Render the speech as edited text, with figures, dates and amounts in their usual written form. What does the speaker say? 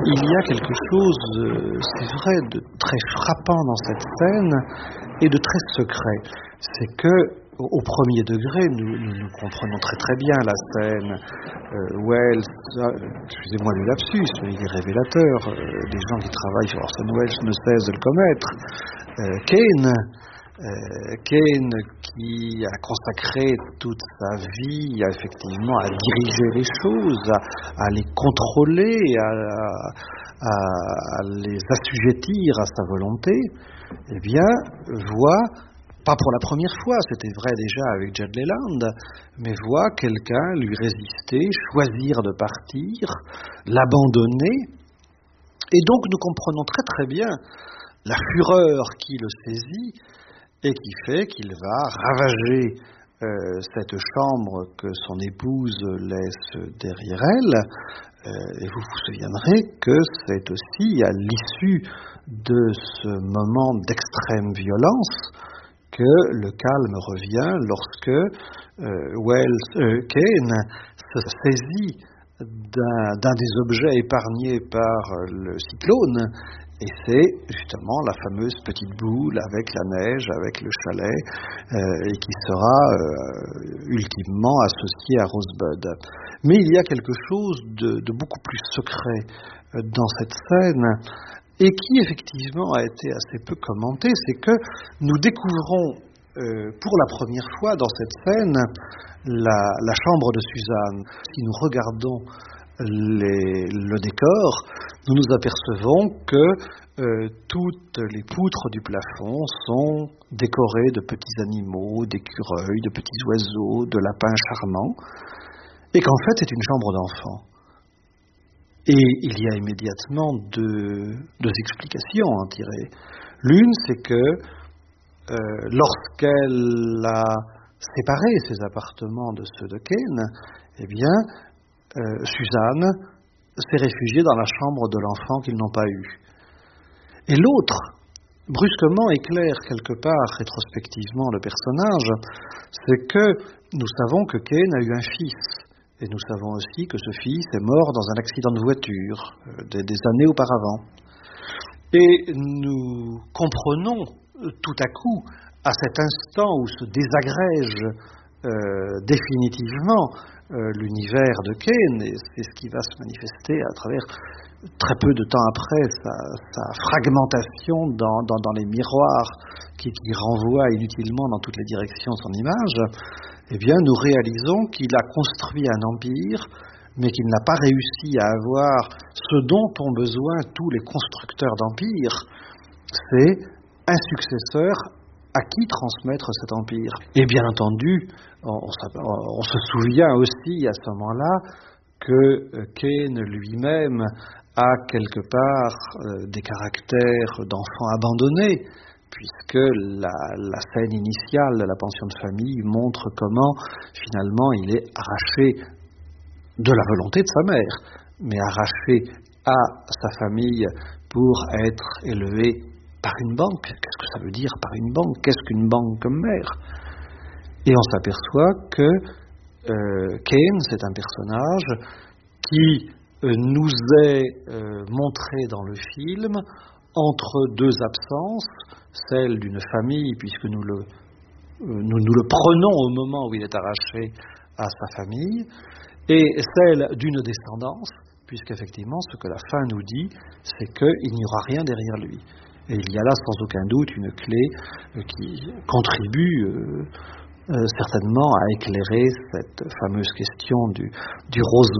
Il y a quelque chose, c'est vrai, de très frappant dans cette scène et de très secret. C'est que, au premier degré, nous comprenons très très bien la scène. Wells, excusez-moi le lapsus, mais il est révélateur. Les gens qui travaillent sur Orson Welles ne cessent de le commettre. Kane qui a consacré toute sa vie effectivement à diriger les choses, à les contrôler, à les assujettir à sa volonté, eh bien, voit, pas pour la première fois, c'était vrai déjà avec Judd Leland, mais voit quelqu'un lui résister, choisir de partir, l'abandonner, et donc nous comprenons très très bien la fureur qui le saisit, et qui fait qu'il va ravager cette chambre que son épouse laisse derrière elle. Et vous vous souviendrez que c'est aussi à l'issue de ce moment d'extrême violence que le calme revient lorsque Kane se saisit d'un des objets épargnés par le cyclone. Et c'est justement la fameuse petite boule avec la neige, avec le chalet, et qui sera ultimement associée à Rosebud. Mais il y a quelque chose de beaucoup plus secret dans cette scène, et qui effectivement a été assez peu commenté, c'est que nous découvrons pour la première fois dans cette scène la chambre de Suzanne. Si nous regardons le décor, nous nous apercevons que toutes les poutres du plafond sont décorées de petits animaux, d'écureuils, de petits oiseaux, de lapins charmants, et qu'en fait c'est une chambre d'enfant. Et il y a immédiatement deux explications à en tirer. L'une, c'est que lorsqu'elle a séparé ses appartements de ceux de Kane, eh bien, Suzanne s'est réfugiée dans la chambre de l'enfant qu'ils n'ont pas eu. Et l'autre, brusquement, éclaire quelque part rétrospectivement le personnage, c'est que nous savons que Kane a eu un fils, et nous savons aussi que ce fils est mort dans un accident de voiture des années auparavant. Et nous comprenons tout à coup, à cet instant où se désagrège définitivement l'univers de Kane, et c'est ce qui va se manifester à travers, très peu de temps après, sa fragmentation dans les miroirs qui renvoient inutilement dans toutes les directions son image, eh bien nous réalisons qu'il a construit un empire, mais qu'il n'a pas réussi à avoir ce dont ont besoin tous les constructeurs d'empires, c'est un successeur à qui transmettre cet empire. Et bien entendu, on se souvient aussi à ce moment-là que Kane lui-même a quelque part des caractères d'enfant abandonné, puisque la scène initiale de la pension de famille montre comment finalement il est arraché de la volonté de sa mère, mais arraché à sa famille pour être élevé par une banque. Qu'est-ce que ça veut dire par une banque? Qu'est-ce qu'une banque comme mère? Et on s'aperçoit que Kane, c'est un personnage qui nous est montré dans le film entre deux absences, celle d'une famille, puisque nous le prenons au moment où il est arraché à sa famille, et celle d'une descendance, puisqu'effectivement, ce que la fin nous dit, c'est qu'il n'y aura rien derrière lui. Et il y a là sans aucun doute une clé qui contribue certainement à éclairer cette fameuse question du rose